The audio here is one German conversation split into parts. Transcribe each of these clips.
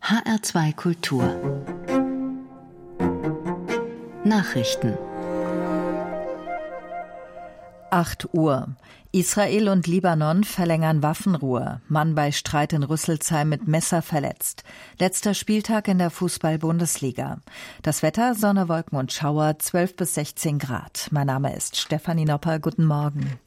HR2 Kultur Nachrichten 8 Uhr. Israel und Libanon verlängern Waffenruhe. Mann bei Streit in Rüsselsheim mit Messer verletzt. Letzter Spieltag in der Fußball-Bundesliga. Das Wetter, Sonne, Wolken und Schauer, 12 bis 16 Grad. Mein Name ist Stefanie Nopper. Guten Morgen.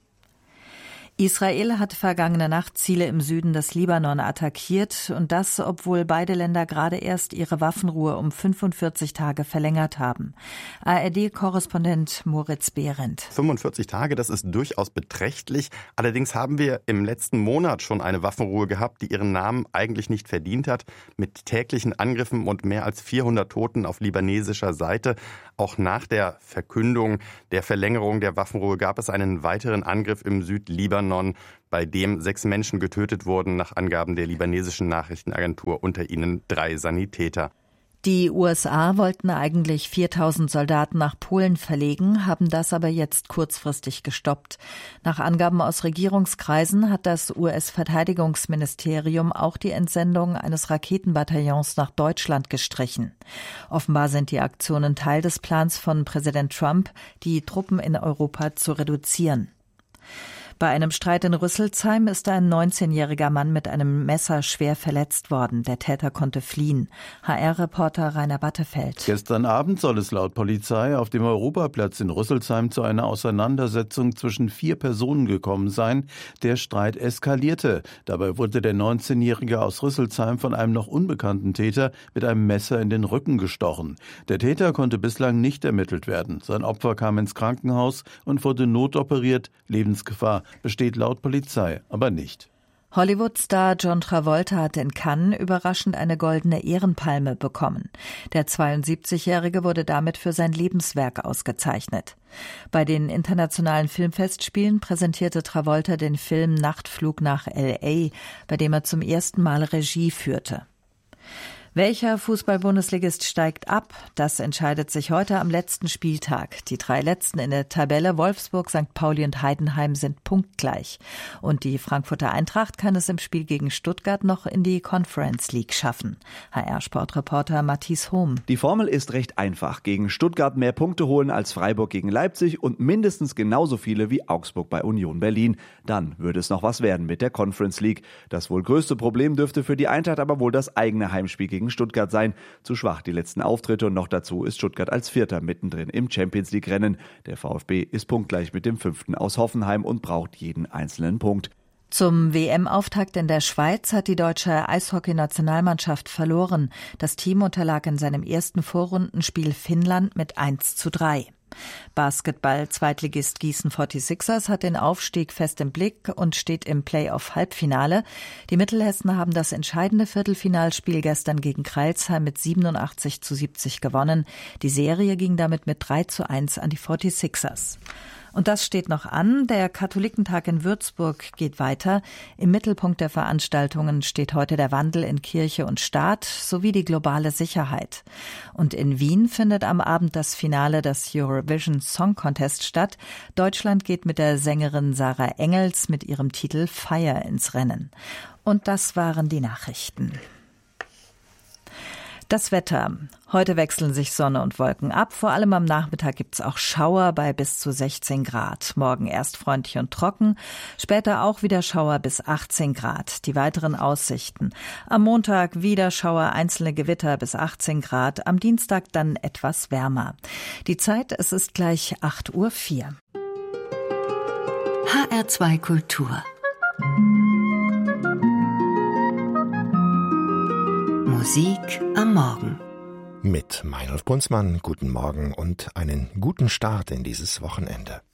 Israel hat vergangene Nacht Ziele im Süden des Libanon attackiert und das, obwohl beide Länder gerade erst ihre Waffenruhe um 45 Tage verlängert haben. ARD-Korrespondent Moritz Behrendt. 45 Tage, das ist durchaus beträchtlich. Allerdings haben wir im letzten Monat schon eine Waffenruhe gehabt, die ihren Namen eigentlich nicht verdient hat, mit täglichen Angriffen und mehr als 400 Toten auf libanesischer Seite. Auch nach der Verkündung der Verlängerung der Waffenruhe gab es einen weiteren Angriff im Südlibanon, bei dem 6 Menschen getötet wurden, nach Angaben der libanesischen Nachrichtenagentur, unter ihnen 3 Sanitäter. Die USA wollten eigentlich 4.000 Soldaten nach Polen verlegen, haben das aber jetzt kurzfristig gestoppt. Nach Angaben aus Regierungskreisen hat das US-Verteidigungsministerium auch die Entsendung eines Raketenbataillons nach Deutschland gestrichen. Offenbar sind die Aktionen Teil des Plans von Präsident Trump, die Truppen in Europa zu reduzieren. Bei einem Streit in Rüsselsheim ist ein 19-jähriger Mann mit einem Messer schwer verletzt worden. Der Täter konnte fliehen. HR-Reporter Rainer Battefeld. Gestern Abend soll es laut Polizei auf dem Europaplatz in Rüsselsheim zu einer Auseinandersetzung zwischen 4 Personen gekommen sein. Der Streit eskalierte. Dabei wurde der 19-jährige aus Rüsselsheim von einem noch unbekannten Täter mit einem Messer in den Rücken gestochen. Der Täter konnte bislang nicht ermittelt werden. Sein Opfer kam ins Krankenhaus und wurde notoperiert. Lebensgefahr besteht laut Polizei aber nicht. Hollywood-Star John Travolta hat in Cannes überraschend eine goldene Ehrenpalme bekommen. Der 72-Jährige wurde damit für sein Lebenswerk ausgezeichnet. Bei den internationalen Filmfestspielen präsentierte Travolta den Film Nachtflug nach L.A., bei dem er zum ersten Mal Regie führte. Welcher Fußball-Bundesligist steigt ab? Das entscheidet sich heute am letzten Spieltag. Die 3 Letzten in der Tabelle, Wolfsburg, St. Pauli und Heidenheim, sind punktgleich. Und die Frankfurter Eintracht kann es im Spiel gegen Stuttgart noch in die Conference League schaffen. HR-Sportreporter Matthias Hohm. Die Formel ist recht einfach. Gegen Stuttgart mehr Punkte holen als Freiburg gegen Leipzig und mindestens genauso viele wie Augsburg bei Union Berlin. Dann würde es noch was werden mit der Conference League. Das wohl größte Problem dürfte für die Eintracht aber wohl das eigene Heimspiel gegen Stuttgart sein. Zu schwach die letzten Auftritte und noch dazu ist Stuttgart als Vierter mittendrin im Champions-League-Rennen. Der VfB ist punktgleich mit dem 5. aus Hoffenheim und braucht jeden einzelnen Punkt. Zum WM-Auftakt in der Schweiz hat die deutsche Eishockey-Nationalmannschaft verloren. Das Team unterlag in seinem ersten Vorrundenspiel Finnland mit 1:3. Basketball-Zweitligist Gießen 46ers hat den Aufstieg fest im Blick und steht im Play-off-Halbfinale. Die Mittelhessen haben das entscheidende Viertelfinalspiel gestern gegen Crailsheim mit 87:70 gewonnen. Die Serie ging damit mit 3:1 an die 46ers. Und das steht noch an. Der Katholikentag in Würzburg geht weiter. Im Mittelpunkt der Veranstaltungen steht heute der Wandel in Kirche und Staat sowie die globale Sicherheit. Und in Wien findet am Abend das Finale des Eurovision Song Contest statt. Deutschland geht mit der Sängerin Sarah Engels mit ihrem Titel Fire ins Rennen. Und das waren die Nachrichten. Das Wetter. Heute wechseln sich Sonne und Wolken ab. Vor allem am Nachmittag gibt's auch Schauer bei bis zu 16 Grad. Morgen erst freundlich und trocken, später auch wieder Schauer bis 18 Grad. Die weiteren Aussichten. Am Montag wieder Schauer, einzelne Gewitter bis 18 Grad. Am Dienstag dann etwas wärmer. Die Zeit, es ist gleich 8:04 Uhr. HR2 Kultur Musik am Morgen. Mit Meinolf Bunzmann, guten Morgen und einen guten Start in dieses Wochenende.